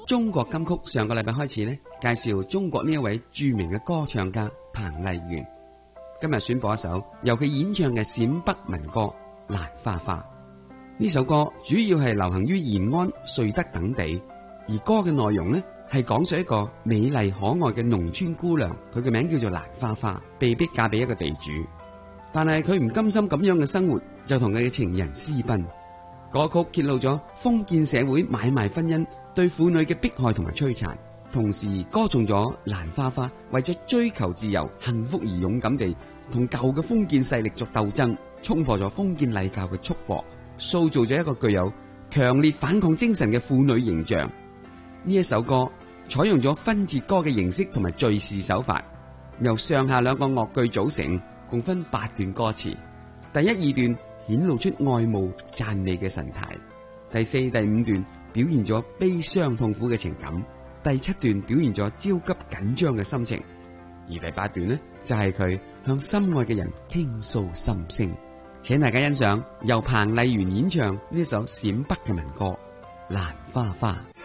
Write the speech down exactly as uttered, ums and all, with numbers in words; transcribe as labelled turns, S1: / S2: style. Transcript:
S1: 中國金曲上個禮拜開始呢，介紹中國呢一位著名嘅歌唱家彭麗媛。今日選播一首由佢演唱嘅陝北民歌《蘭花花》。呢首歌主要係流行於延安、順德等地，而歌嘅內容呢係講述一個美麗可愛嘅農村姑娘，佢嘅名叫做蘭花花，被逼嫁俾一個地主，但係佢唔甘心咁樣嘅生活，就同佢嘅情人私奔。歌曲揭露咗封建社會買賣婚姻對婦女嘅迫害同埋摧殘，同時歌頌咗蘭花花為咗追求自由、幸福而勇敢地同舊嘅封建勢力作鬥爭，衝破咗封建禮教嘅束縛，塑造咗一個具有強烈反抗精神嘅婦女形象。呢一首歌採用咗分節歌嘅形式同埋敘事手法，由上下兩個樂句組成，共分八段歌詞。第一二段顯露出愛慕讚美嘅神態，第四、第五段表現咗悲傷痛苦嘅情感，第七段表現咗焦急緊張嘅心情，而第八段呢就係佢向心愛嘅人傾訴心聲。請大家欣賞由彭麗媛演唱呢首陝北嘅民歌《蘭花花》。